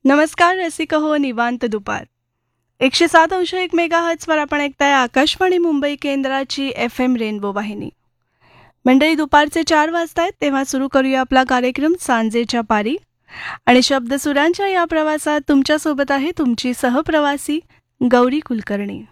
नमस्कार रसिक हो, निवांत दुपार 107.1 मेगाहर्ट्झवर आपण ऐकताय आकाशवाणी मुंबई केंद्राची FM रेनबो वाहिनी. मंडळी, दुपारचे 4 वाजतायत तेव्हा सुरू करूया आपला कार्यक्रम सांजेच्या पारी. आणि शब्दसुरांच्या या प्रवासात तुमच्यासोबत आहे तुमची सहप्रवासी गौरी कुलकर्णी.